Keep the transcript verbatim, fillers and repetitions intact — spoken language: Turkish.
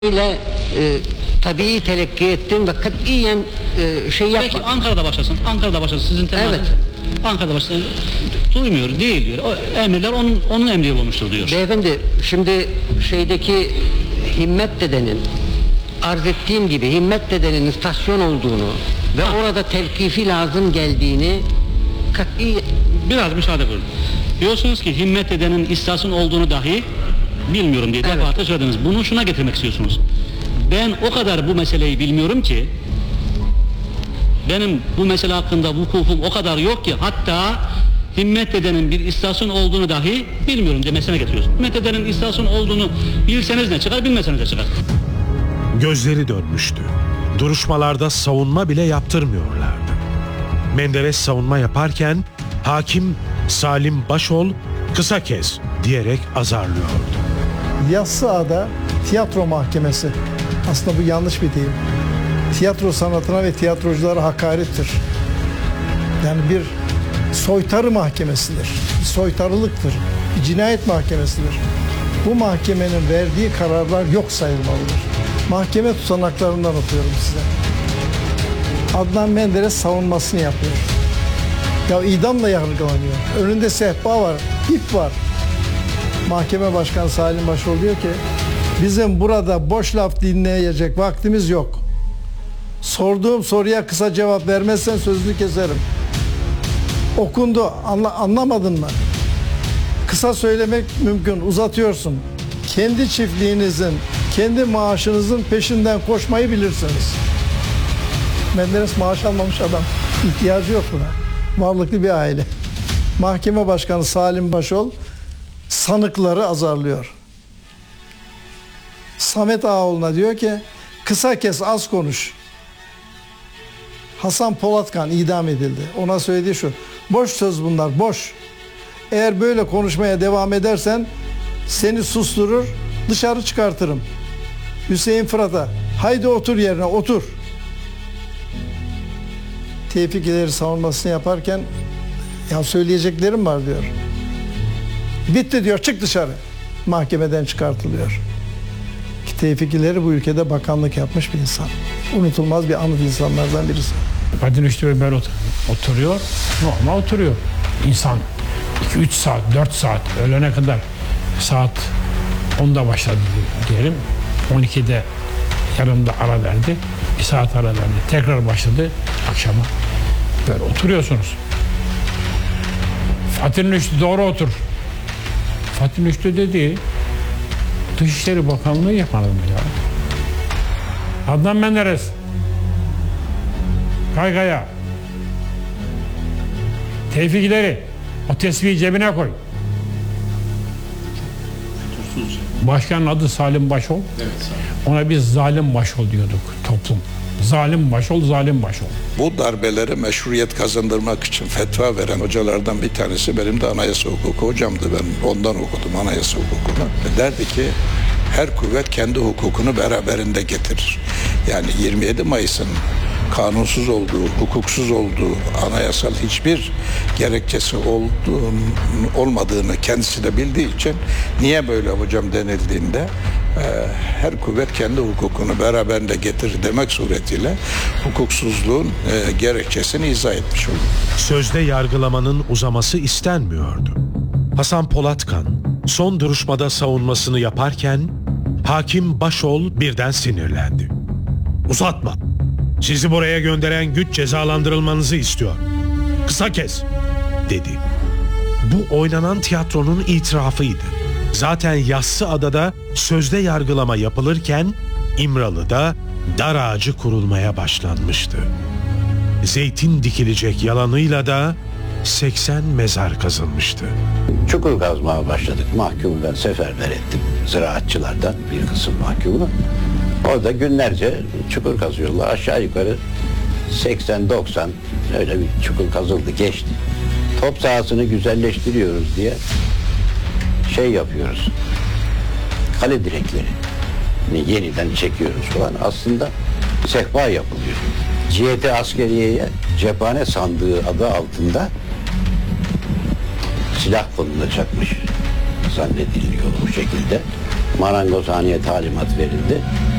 ile e, tabii telekki ettim ve katiyen e, şey yapmadım. Peki Ankara'da başlasın, Ankara'da başlasın, sizin temasınız. Evet. Ankara'da başlasın, duymuyor, değil diyor. O emirler onun, onun emri olmuştur diyor. Beyefendi, şimdi şeydeki Himmet dedenin, arz ettiğim gibi Himmet dedenin istasyon olduğunu ve Ha. orada tevkifi lazım geldiğini kat'i... Biraz müsaade buyurun. Diyorsunuz ki Himmet dedenin istasyon olduğunu dahi bilmiyorum diye Evet. defaatler söylediniz. Bunu şuna getirmek istiyorsunuz. Ben o kadar bu meseleyi bilmiyorum ki, benim bu mesele hakkında vukukum o kadar yok ki, hatta Himmet dedenin bir istasyon olduğunu dahi bilmiyorum demesine getiriyorsun. Himmet dedenin istasyon olduğunu bilseniz ne çıkar, bilmeseniz ne çıkar. Gözleri dönmüştü. Duruşmalarda savunma bile yaptırmıyorlardı. Menderes savunma yaparken hakim Salim Başol kısa kes diyerek azarlıyordu. Yassıada tiyatro mahkemesi. Aslında bu yanlış bir deyim. Tiyatro sanatına ve tiyatroculara hakarettir. Yani bir soytarı mahkemesidir. Bir soytarılıktır. Bir cinayet mahkemesidir. Bu mahkemenin verdiği kararlar yok sayılmalıdır. Mahkeme tutanaklarından okuyorum size. Adnan Menderes savunmasını yapıyor. Ya idamla yargılanıyor. Önünde sehpa var, ip var. Mahkeme Başkanı Salim Başol diyor ki, bizim burada boş laf dinleyecek vaktimiz yok. Sorduğum soruya kısa cevap vermezsen sözünü keserim. Okundu, anla, anlamadın mı? Kısa söylemek mümkün, uzatıyorsun. Kendi çiftliğinizin, kendi maaşınızın peşinden koşmayı bilirsiniz. Menderes maaş almamış adam. İhtiyacı yok buna. Varlıklı bir aile. Mahkeme Başkanı Salim Başol sanıkları azarlıyor. Samet Ağaoğlu'na diyor ki, kısa kes, az konuş. Hasan Polatkan idam edildi. Ona söylediği şu, boş söz bunlar, boş. Eğer böyle konuşmaya devam edersen seni susturur, dışarı çıkartırım. Hüseyin Fırat'a, haydi otur yerine, otur. Tevfik İleri savunmasını yaparken, ya söyleyeceklerim var diyor. Bitti diyor, çık dışarı. Mahkemeden çıkartılıyor. Ki Tevfik İleri bu ülkede bakanlık yapmış bir insan. Unutulmaz bir anıt insanlardan birisi. Kadın işte böyle oturuyor, normal oturuyor. İnsan iki üç saat, dört saat, öğlene kadar, saat onda başladı diyelim. on ikide yarımda ara verdi. Bir saat ara verdi. Tekrar başladı akşama. Böyle oturuyorsunuz. Fatih Nüştü doğru otur. Fatih Nüştü dedi, Dışişleri Bakanlığı yapmadım ya. Adnan Menderes, Kaykaya, Tevfik İleri, o tesbihi cebine koy. Başkanın adı Salim Başol. Evet, ona biz zalim Başol diyorduk toplum. Zalim Başol, zalim Başol. Bu darbeleri meşruiyet kazandırmak için fetva veren hocalardan bir tanesi benim de anayasa hukuku hocamdı. Ben ondan okudum anayasa hukukunu. Derdi ki her kuvvet kendi hukukunu beraberinde getirir. Yani yirmi yedi Mayıs'ın kanunsuz olduğu, hukuksuz olduğu, anayasal hiçbir gerekçesi olduğu, olmadığını kendisi de bildiği için niye böyle hocam denildiğinde e, her kuvvet kendi hukukunu beraberinde getirir demek suretiyle hukuksuzluğun e, gerekçesini izah etmiş oldu. Sözde yargılamanın uzaması istenmiyordu. Hasan Polatkan son duruşmada savunmasını yaparken hakim Başol birden sinirlendi. Uzatma. Sizi buraya gönderen güç cezalandırılmanızı istiyor. Kısa kes, dedi. Bu oynanan tiyatronun itirafıydı. Zaten Yassıada'da sözde yargılama yapılırken İmralı'da dar ağacı kurulmaya başlanmıştı. Zeytin dikilecek yalanıyla da seksen mezar kazılmıştı. Çukur kazmaya başladık. Mahkumu ben seferber ettim. Ziraatçılardan bir kısım mahkumunu. Orada günlerce çukur kazıyorlar. Aşağı yukarı seksen doksan öyle bir çukur kazıldı, geçti. Top sahasını güzelleştiriyoruz diye şey yapıyoruz. Kale direkleri yeniden çekiyoruz falan. Aslında sehpa yapılıyor. Cihete askeriyeye cephane sandığı adı altında silah konulacakmış zannediliyor bu şekilde. marangozhaneye talimat verildi.